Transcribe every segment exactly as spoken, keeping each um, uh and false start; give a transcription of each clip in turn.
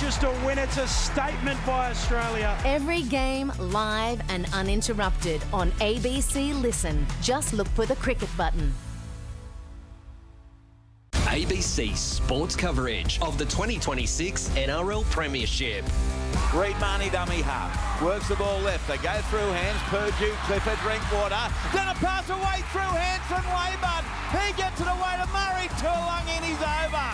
just a win. It's a statement by Australia. Every game live and uninterrupted on A B C Listen. Just look for the cricket button. A B C sports coverage of the twenty twenty-six N R L Premiership. Reid Marnie dummy half. Works the ball left. They go through hands. Purdue, Clifford, Drinkwater. Then a pass away through hands from Laybutt. He gets it away to Murray. Tuolungi and he's over.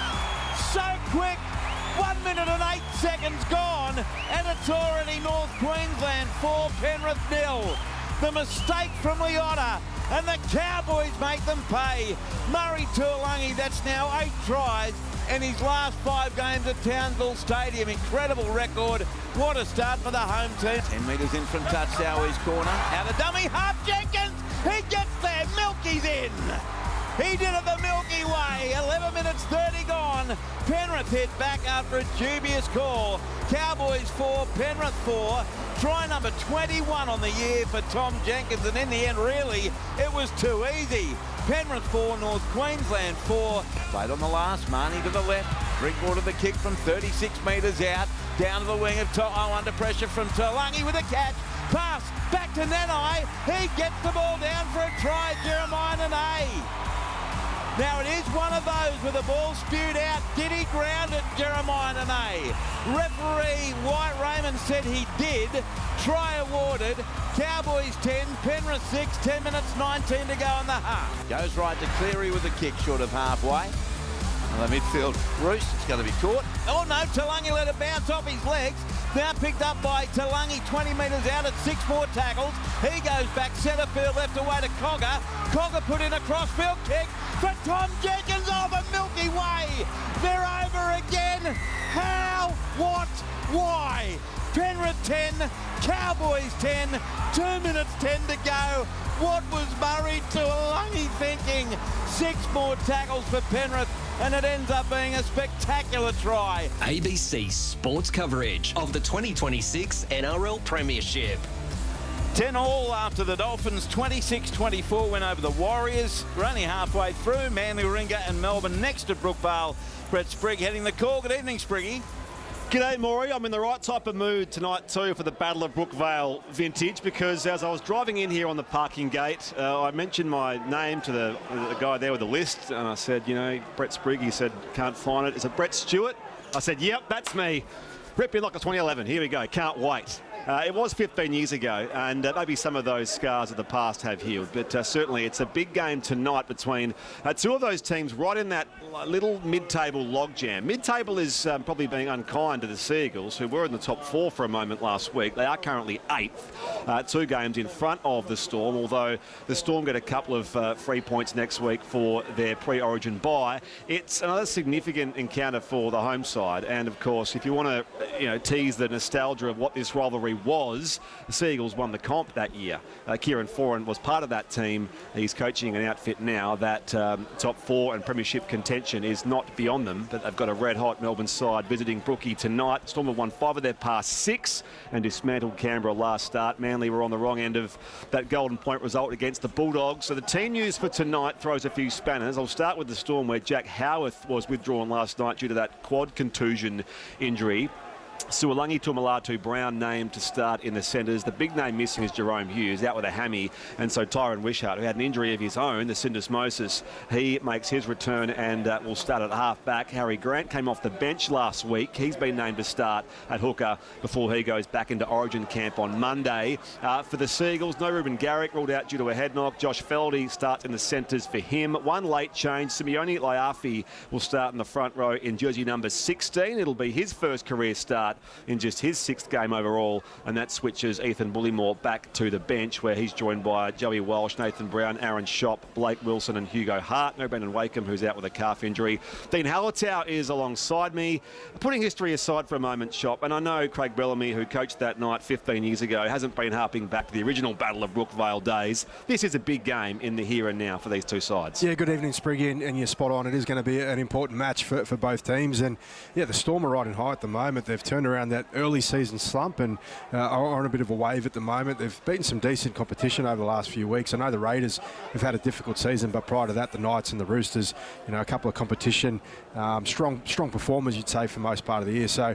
So quick. One minute and eight seconds gone. And it's already North Queensland four, Penrith nil. The mistake from Leota, and the Cowboys make them pay. Murray Tuolungi, that's now eight tries in his last five games at Townsville Stadium. Incredible record. What a start for the home team. ten metres in from Tatsawi's corner. Out of dummy half, Jenkins. He gets there. Milky's in. He did it the Milky Way. eleven minutes thirty gone. Penrith hit back after a dubious call. Cowboys four, Penrith four. Try number twenty-one on the year for Tom Jenkins, and in the end, really, it was too easy. Penrith four, North Queensland four. Played on the last, Marnie to the left. Drinkwater the kick from thirty-six metres out. Down to the wing of To'o under pressure from Tuolungi with a catch. Pass back to Nanai. He gets the ball down for a try, Jeremiah Nanai. Now it is one of those with the ball spewed out. Did he ground it, Jeremiah Nanai? Referee White Raymond said he did. Try awarded. Cowboys ten, Penrith six, ten minutes nineteen to go in the half. Goes right to Cleary with a kick short of halfway. And the midfield, Roos, it's going to be caught. Oh no, Tuolungi let it bounce off his legs. Now picked up by Tuolungi, twenty metres out at six more tackles. He goes back centre field left away to Cogger. Cogger put in a crossfield kick for Tom Jenkins over Milky Way. They're over again. How? What? Why? Penrith ten, Cowboys ten, two minutes ten to go. What was Murray Tuolungi thinking? Six more tackles for Penrith, and it ends up being a spectacular try. A B C sports coverage of the twenty twenty-six N R L Premiership. ten all after the Dolphins twenty-six twenty-four win over the Warriors. We're only halfway through. Manly, Warringah and Melbourne next to Brookvale. Brett Sprigg heading the call. Good evening, Spriggy. G'day, Maury. I'm in the right type of mood tonight too for the Battle of Brookvale Vintage, because as I was driving in here on the parking gate, uh, I mentioned my name to the, the guy there with the list, and I said, you know, Brett Sprigg. He said, can't find it. Is it Brett Stewart? I said, yep, that's me. Rip me like a twenty eleven. Here we go. Can't wait. Uh, it was fifteen years ago, and uh, maybe some of those scars of the past have healed, but uh, certainly it's a big game tonight between uh, two of those teams right in that little mid-table logjam. Mid-table is um, probably being unkind to the Seagulls, who were in the top four for a moment last week. They are currently eighth, uh, two games in front of the Storm, although the Storm get a couple of uh, free points next week for their pre-origin bye. It's another significant encounter for the home side, and of course, if you want to you know, tease the nostalgia of what this rivalry was, the Seagulls won the comp that year. Uh, Kieran Foran was part of that team. He's coaching an outfit now that um, top four and premiership contention is not beyond them, but they've got a red-hot Melbourne side visiting Brookie tonight. Storm have won five of their past six and dismantled Canberra last start. Manly were on the wrong end of that Golden Point result against the Bulldogs. So the team news for tonight throws a few spanners. I'll start with the Storm, where Jack Howarth was withdrawn last night due to that quad contusion injury. Suolungi Tuamulatu Brown named to start in the centres. The big name missing is Jerome Hughes, out with a hammy. And so Tyron Wishart, who had an injury of his own, the syndesmosis, he makes his return and uh, will start at half-back. Harry Grant came off the bench last week. He's been named to start at hooker before he goes back into Origin camp on Monday. Uh, for the Seagulls, no Ruben Garrick, ruled out due to a head knock. Josh Feldy starts in the centres for him. One late change. Simeone Laiafi will start in the front row in jersey number sixteen. It'll be his first career start in just his sixth game overall, and that switches Ethan Bullymore back to the bench, where he's joined by Joey Walsh, Nathan Brown, Aaron Schopp, Blake Wilson and Hugo Hart. No Brendan Wakeham, who's out with a calf injury. Dean Hallertau is alongside me. Putting history aside for a moment, Schopp, and I know Craig Bellamy, who coached that night fifteen years ago, hasn't been harping back to the original Battle of Brookvale days. This is a big game in the here and now for these two sides. Yeah, good evening, Spriggy, and, and you're spot on. It is going to be an important match for, for both teams, and yeah, the Storm are riding high at the moment. They've turned around that early season slump and uh, are on a bit of a wave at the moment. They've beaten some decent competition over the last few weeks. I know the Raiders have had a difficult season, but prior to that, the Knights and the Roosters, you know, a couple of competition, um, strong strong performers, you'd say, for most part of the year. So